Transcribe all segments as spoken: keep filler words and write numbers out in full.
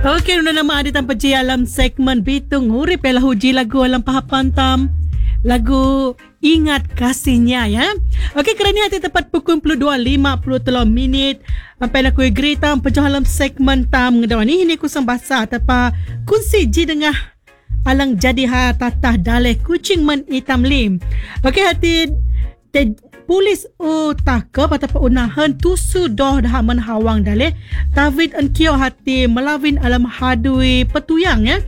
Okey, una nama ada tanpa ji alam segmen Bitung Urip ialah huji lagu alam pahapantam. Lagu Ingat Kasihnya ya. Okey, kerana hati tepat pukul dua lima puluh tiga minit. Sampai nak kuih gerita penjuh alam segmen tam ngedawan ni. Ini kusang bahasa atapa kunci ji dengah alang jadi ha tatah daleh kucing men hitam lim. Okey, hati te, Polis utaka atau unahan tusu doh dah menhawang daleh David enkio hati melawin alam hadui petuyang ya.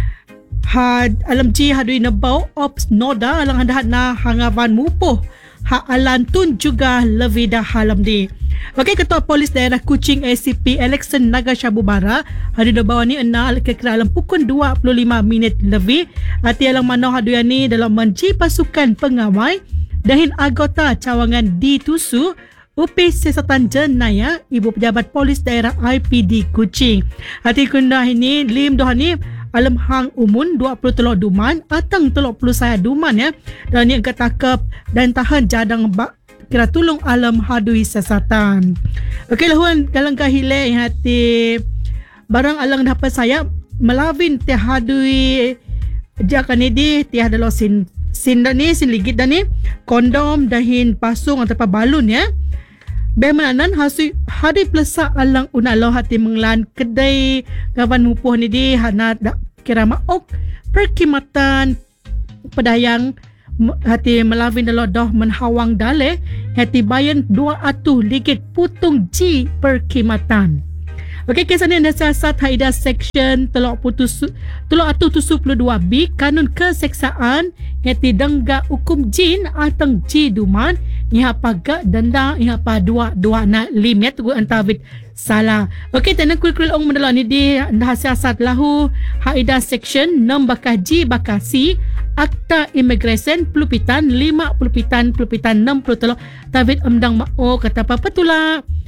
Had alam ji hadui nebau ops noda alang handahat na hangavan mupuh ha alan tun juga lebih dah halam di. Okey, Ketua Polis Daerah Kuching A C P Alexon Naga Syabubara hadui nebau ni ena kira alam pukul dua puluh lima minit lebih. Hati alang mana hadui ni dalam menji pasukan pengawai dahin anggota cawangan di Tusu U P Siasatan Jenayah Ibu Pejabat Polis Daerah I P D Kuching. Hati kundah ini lim doh ni alam hang umun dua puluh tiga duman atang tiga puluh saya duman ya. Dan ni angkat takap dan tahan jadang bak kira tulung alam hadui siasatan. Okey, lahuan dalam kahile hati barang alang dapat saya melawin teh hadui jakan ini tiah dalam sin sin dan ni sin ligit dan ni kondom dahin pasung atau balun ya. Bemananan hasil hadi plesa alang unalo hati menglan kedai gawan mupuh ni di hana kira maok perkhidmatan pedayang hati melawin dalam doh menhawang dale hati bayan dua atuh ligit putung ji perkhidmatan. Okey, kisah ni nasihat Haida Section telok putus telok atu tujuh puluh dua B Kanun Keseksaan yaitu dengga hukum jin atang ji duman iha paga denda iha pa dua dua na limit tu antawit salah. Okey, tenang kul-kul ong mendalah ni di nasihat lahu Haida Section enam bakah ji bakah C Akta Immigration Pelupitan lima Pelupitan Pelupitan enam puluh telok Tawit emdang mao kata apa petula